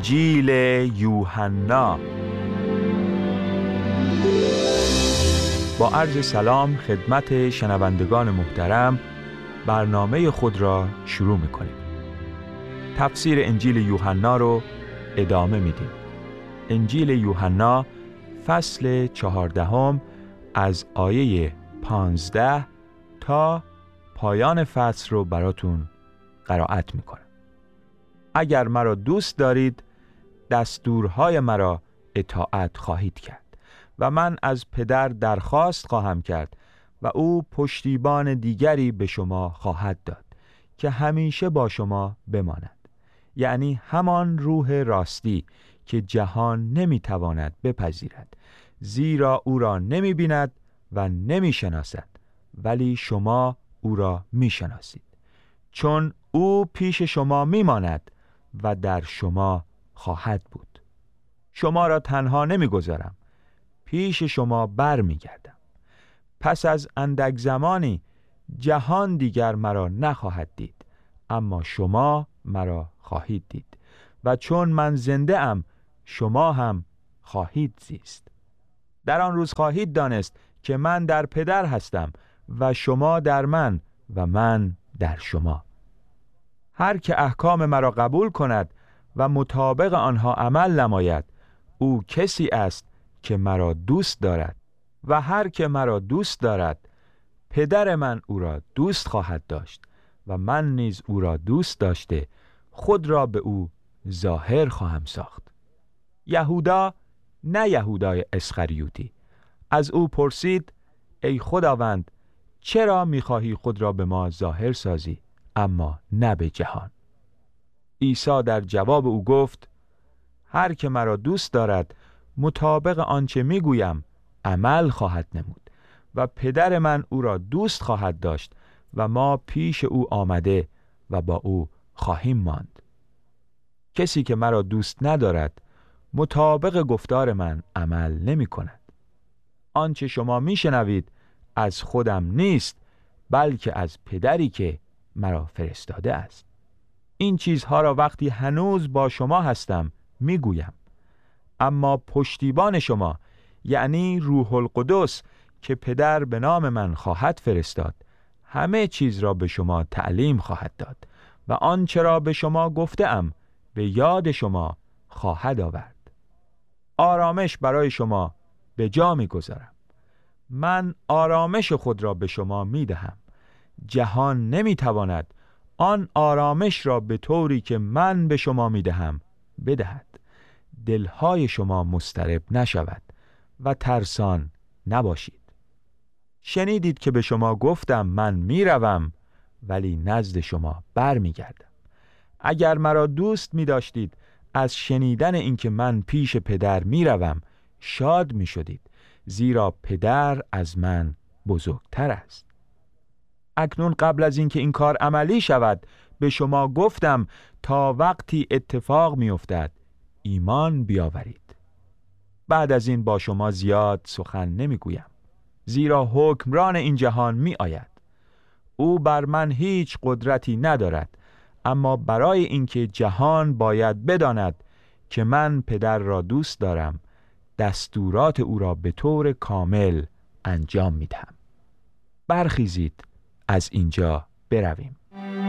انجیل یوحنا. با عرض سلام خدمت شنوندگان محترم، برنامه خود را شروع می‌کنیم. تفسیر انجیل یوحنا رو ادامه میدیم. انجیل یوحنا فصل 14 از آیه 15 تا پایان فصل رو براتون قرائت میکنم. اگر مرا دوست دارید دستورهای مرا اطاعت خواهید کرد و من از پدر درخواست خواهم کرد و او پشتیبان دیگری به شما خواهد داد که همیشه با شما بماند، یعنی همان روح راستی که جهان نمیتواند بپذیرد، زیرا او را نمیبیند و نمیشناسد، ولی شما او را میشناسید، چون او پیش شما میماند و در شما خواهد بود. شما را تنها نمیگذارم، پیش شما بر میگردم. پس از اندک زمانی جهان دیگر مرا نخواهد دید، اما شما مرا خواهید دید، و چون من زنده ام شما هم خواهید زیست. در آن روز خواهید دانست که من در پدر هستم و شما در من و من در شما. هر که احکام مرا قبول کند و مطابق آنها عمل نماید، او کسی است که مرا دوست دارد، و هر که مرا دوست دارد پدر من او را دوست خواهد داشت و من نیز او را دوست داشته خود را به او ظاهر خواهم ساخت. یهودا، نه یهودای اسخریوتی، از او پرسید: ای خداوند، چرا می‌خواهی خود را به ما ظاهر سازی اما نه به جهان؟ عیسی در جواب او گفت: هر که مرا دوست دارد مطابق آنچه میگویم عمل خواهد نمود و پدر من او را دوست خواهد داشت و ما پیش او آمده و با او خواهیم ماند. کسی که مرا دوست ندارد مطابق گفتار من عمل نمی کند. آنچه شما میشنوید از خودم نیست، بلکه از پدری که مرا فرستاده است. این چیزها را وقتی هنوز با شما هستم میگویم. اما پشتیبان شما، یعنی روح القدس که پدر به نام من خواهد فرستاد، همه چیز را به شما تعلیم خواهد داد و آنچه را به شما گفتم به یاد شما خواهد آورد. آرامش برای شما به جا میگذارم. من آرامش خود را به شما میدهم. جهان نمیتواند آن آرامش را به طوری که من به شما میدهم بدهد. دلهای شما مضطرب نشود و ترسان نباشید. شنیدید که به شما گفتم من میروم ولی نزد شما بر میگردم. اگر مرا دوست میداشتید از شنیدن اینکه من پیش پدر میروم شاد میشدید، زیرا پدر از من بزرگتر است. اکنون قبل از اینکه این کار عملی شود به شما گفتم تا وقتی اتفاق میافتد ایمان بیاورید. بعد از این با شما زیاد سخن نمیگویم، زیرا حکمران این جهان می آید. او بر من هیچ قدرتی ندارد، اما برای اینکه جهان باید بداند که من پدر را دوست دارم، دستورات او را به طور کامل انجام میدهم. برخیزید از اینجا برویم.